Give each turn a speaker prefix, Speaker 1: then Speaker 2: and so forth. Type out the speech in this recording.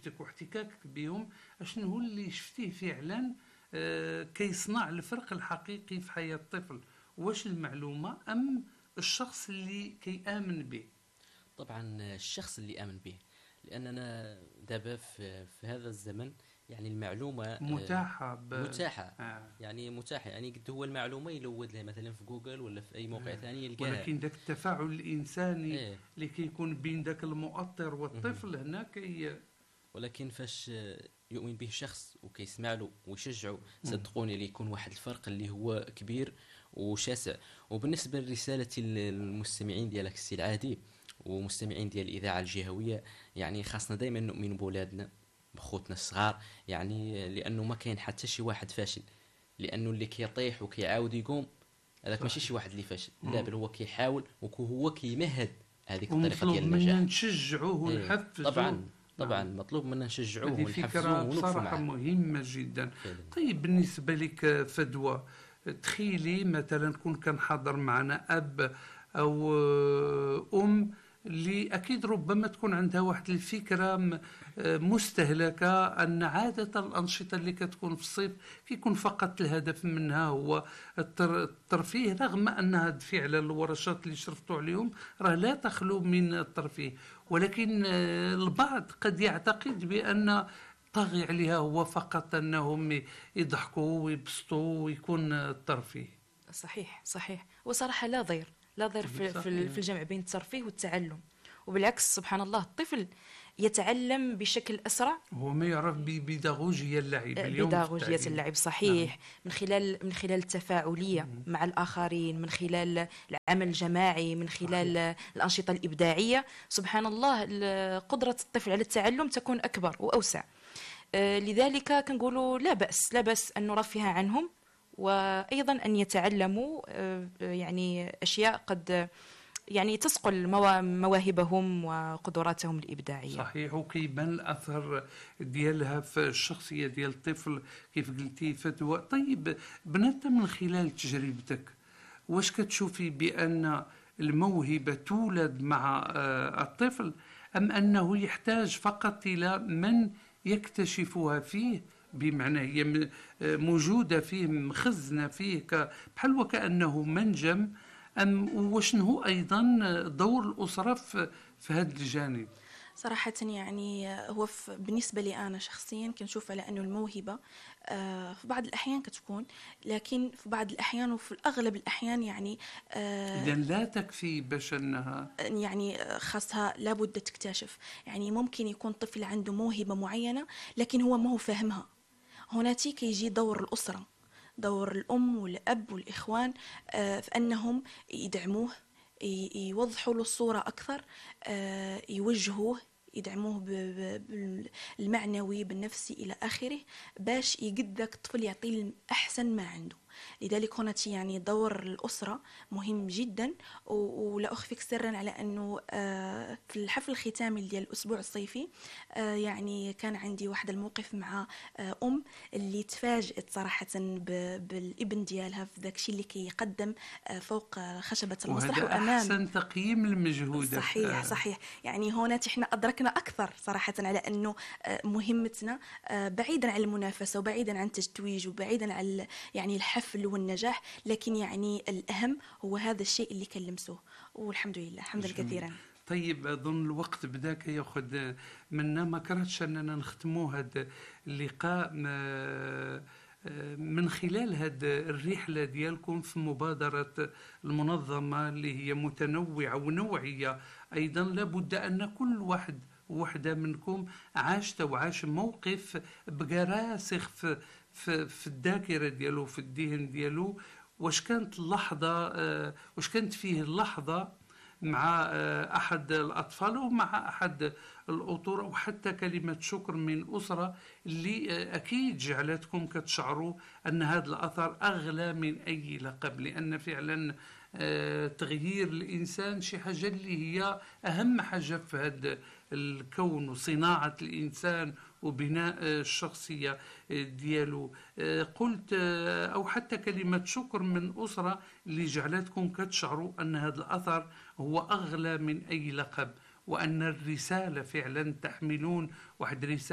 Speaker 1: معرفتك واحتكاكك بهم، شنو هو اللي شفتيه فعلا كيصنع الفرق الحقيقي في حياة الطفل؟ واش المعلومة أم الشخص اللي كيآمن به؟
Speaker 2: طبعا الشخص اللي آمن به، لأننا دابا في هذا الزمن يعني المعلومة
Speaker 1: متاحة
Speaker 2: متاحة.
Speaker 1: آه.
Speaker 2: يعني متاحة، يعني قد هو المعلومة يلود لها مثلا في جوجل ولا في أي موقع ثاني يلقاها.
Speaker 1: ولكن ذاك التفاعل الإنساني
Speaker 2: إيه.
Speaker 1: اللي كيكون بين ذاك المؤطر والطفل هنا
Speaker 2: ولكن فاش يؤمن به شخص وكيسمع له ويشجعه، صدقوني اللي يكون واحد الفرق اللي هو كبير وشاسع. وبالنسبة لرسالة المستمعين ديالك السي العادي ومستمعين ديال الإذاعة الجهوية، يعني خاصنا دائما نؤمن بولادنا بخوتنا الصغار، يعني لأنه ما كاين حتى شي واحد فاشل، لأنه اللي كيطيح وكيعاود يقوم هذاك ماشي شي واحد اللي فاشل، لا بل هو كيحاول وهو كيمهد هذيك الطريقة ديال
Speaker 1: ومطلوب
Speaker 2: النجاح.
Speaker 1: منا نشجعوه ونحفزوه.
Speaker 2: طبعا مطلوب منا نشجعوه
Speaker 1: هذه
Speaker 2: ونحفزوه
Speaker 1: فكرة
Speaker 2: ونوقفوا
Speaker 1: بصراحة
Speaker 2: معاه.
Speaker 1: مهمة جدا.
Speaker 2: فعلا.
Speaker 1: طيب بالنسبة لك فدوى، تخيلي مثلا كون كان حاضر معنا أب أو أم اللي أكيد ربما تكون عندها واحد الفكرة مستهلكة، أن عادة الأنشطة اللي كتكون في الصيف كيكون فقط الهدف منها هو الترفيه، رغم أن هاد فعلا الورشات اللي شرفتوا عليهم راه لا تخلو من الترفيه، ولكن البعض قد يعتقد بأن طاغي عليها هو فقط أنهم يضحكوا ويبسطوا ويكون الترفيه.
Speaker 3: صحيح صحيح. وصراحة لا ضير، لا ضير في الجمع بين الترفيه والتعلم. وبالعكس سبحان الله الطفل يتعلم بشكل أسرع.
Speaker 1: هو ما يعرف ببيداغوجيا اللعب اليوم،
Speaker 3: بيداغوجية اللعب صحيح. نعم. من خلال التفاعلية مع الآخرين، من خلال العمل الجماعي، من خلال صحيح. الأنشطة الإبداعية. سبحان الله قدرة الطفل على التعلم تكون أكبر وأوسع. لذلك كنقولوا لا بأس أن نرفه عنهم، وأيضا أن يتعلموا يعني أشياء قد يعني تسقل مواهبهم وقدراتهم الإبداعية.
Speaker 1: صحيح. وكيبان الأثر ديالها في الشخصية ديال الطفل كيف قلتي فتوى. طيب بنات، من خلال تجربتك واش كتشوفي بأن الموهبة تولد مع الطفل، أم أنه يحتاج فقط إلى من يكتشفها فيه، بمعنى هي موجودة فيه مخزنة فيه بحال وكأنه منجم، أم وشنو هو أيضا دور الأسرة في هذا الجانب؟
Speaker 4: صراحة يعني هو بالنسبة لي أنا شخصيا كنشوف على أنه الموهبة في بعض الأحيان كتكون، لكن في بعض الأحيان وفي أغلب الأحيان يعني
Speaker 1: إذن لا تكفي باش أنها
Speaker 4: يعني خاصها لابد تكتشف. يعني ممكن يكون طفل عنده موهبة معينة لكن هو ما هو فاهمها. هنا كيجي دور الأسرة، دور الأم والأب والإخوان في أنهم يدعموه، يوضحوا له الصورة أكثر، يوجهوه، يدعموه بالمعنوي بالنفسي إلى آخره، باش يقدك الطفل يعطي أحسن ما عنده. لذلك هنا يعني دور الأسرة مهم جدا. ولا أخفيك سرا على أنه في الحفل الختامي ديال الأسبوع الصيفي يعني كان عندي واحد الموقف مع أم اللي تفاجأت صراحة بالابن ديالها في ذاك الشيء اللي كيقدم فوق خشبة المسرح
Speaker 1: وأمام أحسن تقييم المجهود.
Speaker 4: صحيح صحيح. يعني هنا احنا أدركنا أكثر صراحة على أنه مهمتنا بعيدا عن المنافسة وبعيدا عن التتويج وبعيدا عن يعني الحفل والنجاح، لكن يعني الأهم هو هذا الشيء اللي كنلمسوه. والحمد لله حمدا كثيرا.
Speaker 1: طيب أظن الوقت بدا كياخذ منا، ما كرهتش أننا نختموا هذا اللقاء من خلال هذه الرحلة ديالكم في مبادرة المنظمة اللي هي متنوعة ونوعية أيضا. لابد أن كل واحد وحدة منكم عاش موقف بقى راسخ في الذاكرة ديالو، في الذهن ديالو. واش كانت فيه اللحظة مع أحد الأطفال ومع أحد الأطر، وحتى كلمة شكر من أسرة اللي أكيد جعلتكم كتشعروا أن هذا الأثر أغلى من أي لقب، لأن فعلا تغيير الإنسان شي حاجة اللي هي أهم حاجة في هذا الكون، وصناعة الإنسان وبناء الشخصية ديالو. قلت أو حتى كلمة شكر من أسرة اللي جعلتكم كتشعروا أن هذا الأثر هو أغلى من أي لقب، وأن الرسالة فعلا تحملون واحد رسالة